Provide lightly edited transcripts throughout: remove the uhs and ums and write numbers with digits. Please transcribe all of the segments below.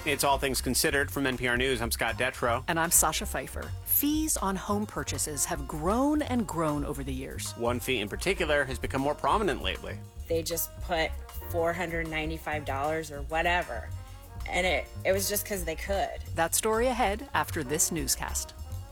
It's All Things Considered from NPR News. I'm Scott Detrow. And I'm Sasha Pfeiffer. Fees on home purchases have grown and grown over the years. One fee in particular has become more prominent lately. They just put $495 or whatever. And it was just because they could. That story ahead after this newscast.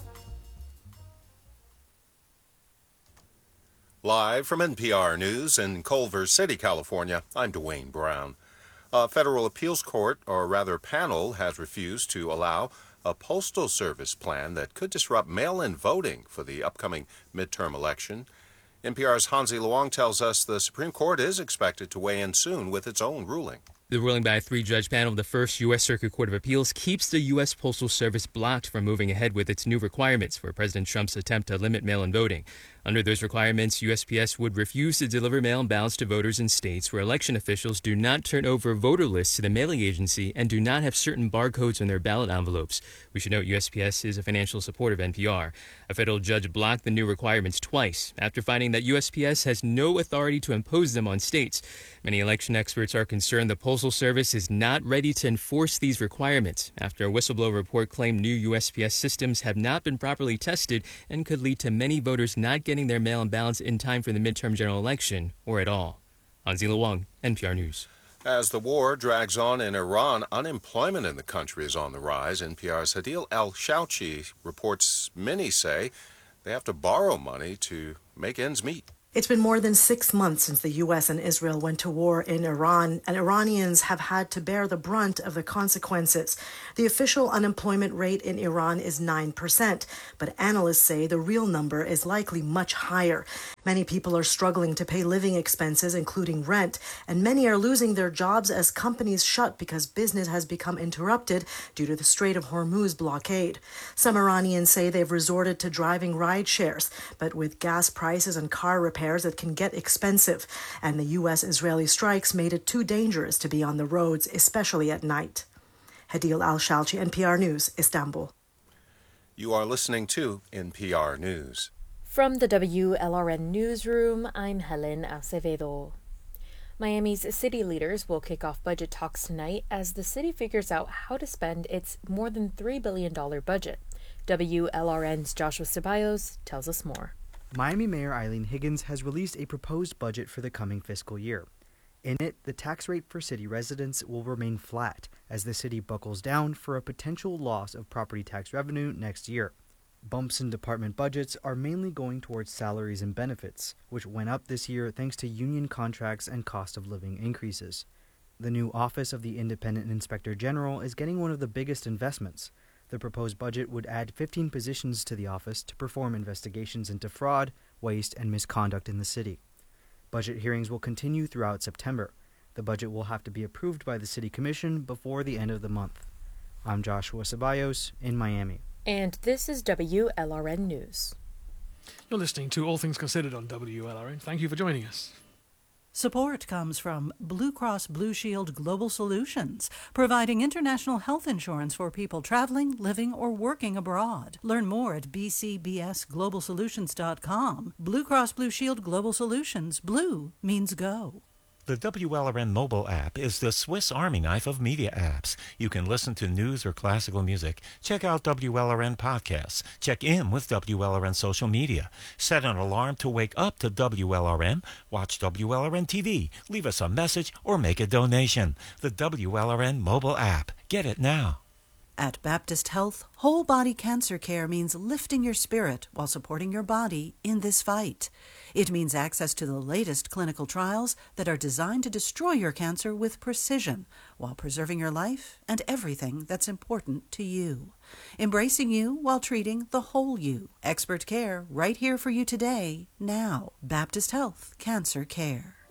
Live from NPR News in Culver City, California, I'm Dwayne Brown. A federal appeals court, or rather panel, has refused to allow a postal service plan that could disrupt mail-in voting for the upcoming midterm election. NPR's Hansi Luong tells us the Supreme Court is expected to weigh in soon with its own ruling. The ruling by a three-judge panel of the First U.S. Circuit Court of Appeals keeps the U.S. Postal Service blocked from moving ahead with its new requirements for President Trump's attempt to limit mail-in voting. Under those requirements, USPS would refuse to deliver mail-in ballots to voters in states where election officials do not turn over voter lists to the mailing agency and do not have certain barcodes on their ballot envelopes. We should note USPS is a financial supporter of NPR. A federal judge blocked the new requirements twice after finding that USPS has no authority to impose them on states. Many election experts are concerned the Postal Service is not ready to enforce these requirements after a whistleblower report claimed new USPS systems have not been properly tested and could lead to many voters not getting their mail-in ballots in time for the midterm general election or at all. Hansi Luong, NPR News. As the war drags on in Iran, unemployment in the country is on the rise. NPR's Hadil Al-Shauchi reports many say they have to borrow money to make ends meet. It's been more than 6 months since the U.S. and Israel went to war in Iran, and Iranians have had to bear the brunt of the consequences. The official unemployment rate in Iran is 9%, but analysts say the real number is likely much higher. Many people are struggling to pay living expenses, including rent, and many are losing their jobs as companies shut because business has become interrupted due to the Strait of Hormuz blockade. Some Iranians say they've resorted to driving ride shares, but with gas prices and car repairs, that can get expensive, and the U.S.-Israeli strikes made it too dangerous to be on the roads, especially at night. Hadil Al-Shalchi, NPR News, Istanbul. You are listening to NPR News. From the WLRN Newsroom, I'm Helen Acevedo. Miami's city leaders will kick off budget talks tonight as the city figures out how to spend its more than $3 billion budget. WLRN's Joshua Ceballos tells us more. Miami Mayor Eileen Higgins has released a proposed budget for the coming fiscal year. In it, the tax rate for city residents will remain flat as the city buckles down for a potential loss of property tax revenue next year. Bumps in department budgets are mainly going towards salaries and benefits, which went up this year thanks to union contracts and cost of living increases. The new Office of the Independent Inspector General is getting one of the biggest investments. The proposed budget would add 15 positions to the office to perform investigations into fraud, waste, and misconduct in the city. Budget hearings will continue throughout September. The budget will have to be approved by the City Commission before the end of the month. I'm Joshua Ceballos in Miami. And this is WLRN News. You're listening to All Things Considered on WLRN. Thank you for joining us. Support comes from Blue Cross Blue Shield Global Solutions, providing international health insurance for people traveling, living, or working abroad. Learn more at bcbsglobalsolutions.com. Blue Cross Blue Shield Global Solutions. Blue means go. The WLRN mobile app is the Swiss Army knife of media apps. You can listen to news or classical music, check out WLRN podcasts, check in with WLRN social media, set an alarm to wake up to WLRN, watch WLRN TV, leave us a message, or make a donation. The WLRN mobile app. Get it now. At Baptist Health, whole body cancer care means lifting your spirit while supporting your body in this fight. It means access to the latest clinical trials that are designed to destroy your cancer with precision while preserving your life and everything that's important to you. Embracing you while treating the whole you. Expert care right here for you today, now. Baptist Health Cancer Care.